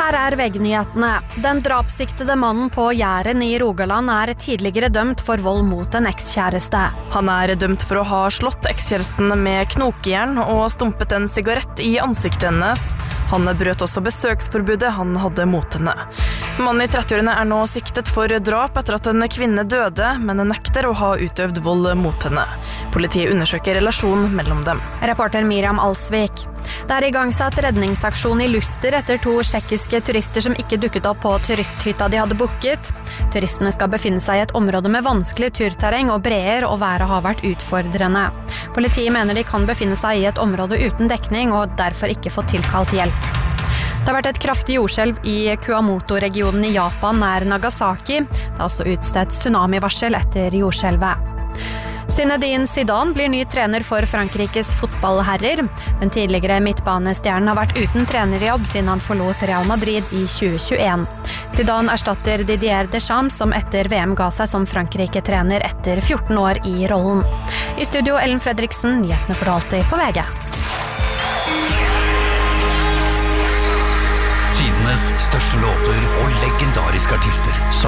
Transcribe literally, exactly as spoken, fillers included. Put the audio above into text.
Her er V G-nyhetene. Den drapssiktede mannen på Jæren i Rogaland er tidligere dømt for vold mot en ekskjæreste. Han er dømt for å ha slått ekskjæresten med knokejern og stumpet en sigarett i ansiktet hennes. Han brøt også besøksforbudet han hadde mot henne. Mannen i trettiårene er nå siktet for drap etter at en kvinne døde, men nekter å ha utøvd vold mot henne. Politiet undersøker relasjon mellom dem. Reporter Miriam Alsvik. Det er igangsatt redningsaksjon i Luster etter to tsjekkiske turister som ikke dukket opp på turisthytta de hadde booket. Turistene skal befinne seg i et område med vanskelig turterreng og breer, og været har vært utfordrende. Politiet mener de kan befinne seg i et område uten dekning og derfor ikke få tilkalt hjelp. Det har vært et kraftig jordskjelv i Kumamoto-regionen i Japan nær Nagasaki. Det er også utstedt tsunami-varsel etter jordskjelvet. Zinedine Zidane blir ny trener for Frankrikes fotballherrer. Den tidligere midtbanestjernen har vært uten trenerjobb siden han forlot Real Madrid i tjue tjueen. Zidane erstatter Didier Deschamps, som etter V M ga seg som Frankrike-trener etter fjorten år i rollen. I studio Ellen Fredriksen, nyhetene for alltid på V G. Tidenes største låter og legendariske artister.